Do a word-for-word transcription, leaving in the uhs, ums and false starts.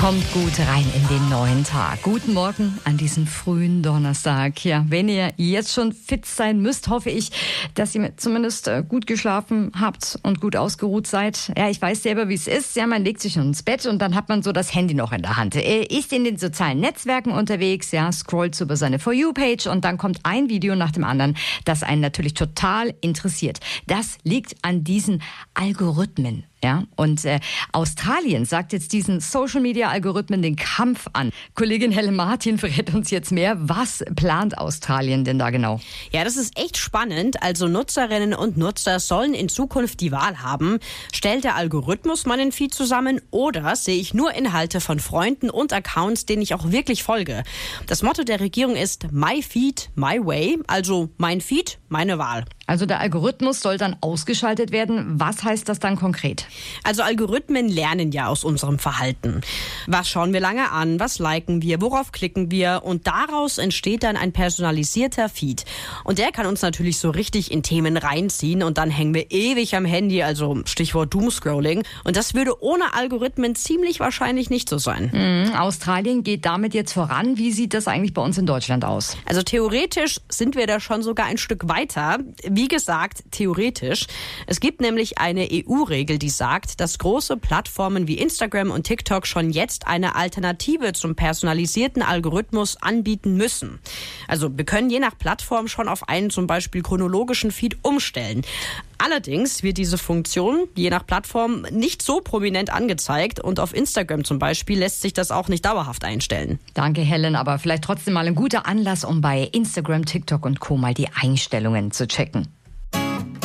Kommt gut rein in den neuen Tag. Guten Morgen an diesem frühen Donnerstag. Ja, wenn ihr jetzt schon fit sein müsst, hoffe ich, dass ihr zumindest gut geschlafen habt und gut ausgeruht seid. Ja, ich weiß selber, wie es ist. Ja, man legt sich ins Bett und dann hat man so das Handy noch in der Hand. Er ist in den sozialen Netzwerken unterwegs, ja, scrollt über seine For You-Page und dann kommt ein Video nach dem anderen, das einen natürlich total interessiert. Das liegt an diesen Algorithmen. Ja, und äh, Australien sagt jetzt diesen Social-Media-Algorithmen den Kampf an. Kollegin Helen Martin verrät uns jetzt mehr. Was plant Australien denn da genau? Ja, das ist echt spannend. Also Nutzerinnen und Nutzer sollen in Zukunft die Wahl haben. Stellt der Algorithmus meinen Feed zusammen oder sehe ich nur Inhalte von Freunden und Accounts, denen ich auch wirklich folge? Das Motto der Regierung ist My Feed, My Way, also mein Feed, meine Wahl. Also der Algorithmus soll dann ausgeschaltet werden. Was heißt das dann konkret? Also Algorithmen lernen ja aus unserem Verhalten. Was schauen wir lange an? Was liken wir? Worauf klicken wir? Und daraus entsteht dann ein personalisierter Feed. Und der kann uns natürlich so richtig in Themen reinziehen und dann hängen wir ewig am Handy, also Stichwort Doomscrolling. Und das würde ohne Algorithmen ziemlich wahrscheinlich nicht so sein. Mhm. Australien geht damit jetzt voran. Wie sieht das eigentlich bei uns in Deutschland aus? Also theoretisch sind wir da schon sogar ein Stück weiter. Wie gesagt, theoretisch. Es gibt nämlich eine E U-Regel, die sagt, dass große Plattformen wie Instagram und TikTok schon jetzt eine Alternative zum personalisierten Algorithmus anbieten müssen. Also wir können je nach Plattform schon auf einen zum Beispiel chronologischen Feed umstellen. Allerdings wird diese Funktion je nach Plattform nicht so prominent angezeigt und auf Instagram zum Beispiel lässt sich das auch nicht dauerhaft einstellen. Danke, Helen, aber vielleicht trotzdem mal ein guter Anlass, um bei Instagram, TikTok und Co. mal die Einstellungen zu checken.